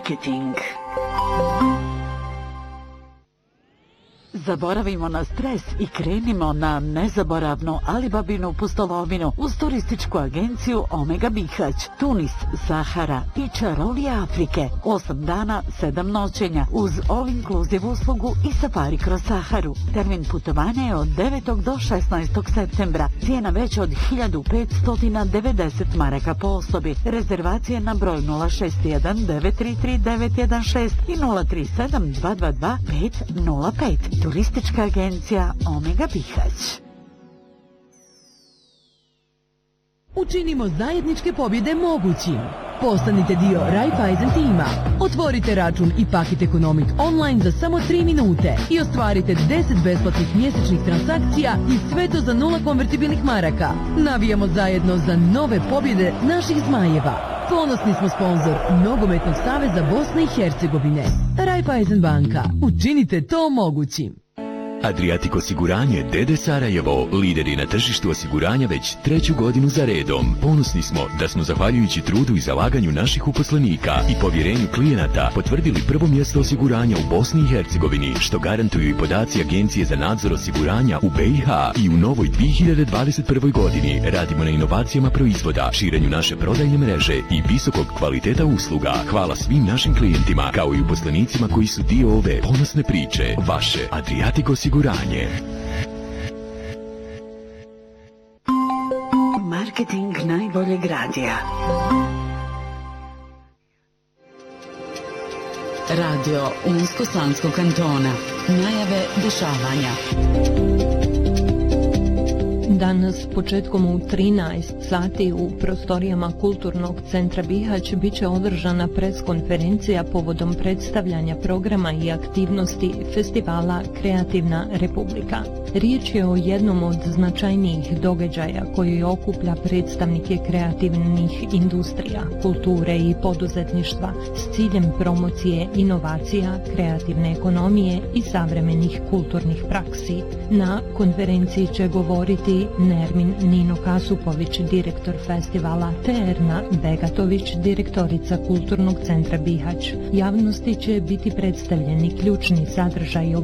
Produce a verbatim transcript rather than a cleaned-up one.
Marketing. Zaboravimo na stres i krenimo na nezaboravnu Alibabinu pustolovinu uz turističku agenciju Omega Bihać, Tunis, Sahara i čarolije Afrike. Osam dana, sedam noćenja uz all-inclusive uslugu i safari kroz Saharu. Termin putovanja je od devetog do šesnaestog septembra. Cijena veća od hiljadu petsto devedeset maraka po osobi. Rezervacije na broj nula šest jedan devet tri tri devet jedan šest i nula tri sedam dva dva dva pet nula pet. Turistička agencija Omega Bihać. Učinimo zajedničke pobjede mogućim. Postanite dio Raiffeisen tima. Otvorite račun i Paket Economic online za samo tri minute i ostvarite deset besplatnih mjesečnih transakcija i sve to za nula konvertibilnih maraka. Navijamo zajedno za nove pobjede naših zmajeva. Ponosni smo sponzor Nogometnog saveza Bosne i Hercegovine. Raiffeisen banka. Učinite to mogućim. Adriatic osiguranje Dede Sarajevo, lideri na tržištu osiguranja već treću godinu za redom. Ponosni smo da smo zahvaljujući trudu i zalaganju naših uposlenika i povjerenju klijenata potvrdili prvo mjesto osiguranja u Bosni i Hercegovini, što garantuju i podaci Agencije za nadzor osiguranja u B i H. I u novoj dvije hiljade dvadeset prvoj godini radimo na inovacijama proizvoda, širenju naše prodajne mreže i visokog kvaliteta usluga. Hvala svim našim klijentima, kao i uposlenicima koji su dio ove ponosne priče. Vaše Adriatic osiguranje. Osiguranje. Marketing najboljeg radija. Radio Unsko-Sanskog kantona. Najave dešavanja. Danas početkom u trinaest sati u prostorijama Kulturnog centra Bihać biće održana preskonferencija povodom predstavljanja programa i aktivnosti festivala Kreativna Republika. Riječ je o jednom od značajnijih događaja koji okuplja predstavnike kreativnih industrija, kulture i poduzetništva s ciljem promocije inovacija, kreativne ekonomije i savremenih kulturnih praksi. Na konferenciji će govoriti Nermin Nino Kasupović, direktor festivala, te Erna Begatović, direktorica Kulturnog centra Bihać. Javnosti će biti predstavljeni ključni sadržaji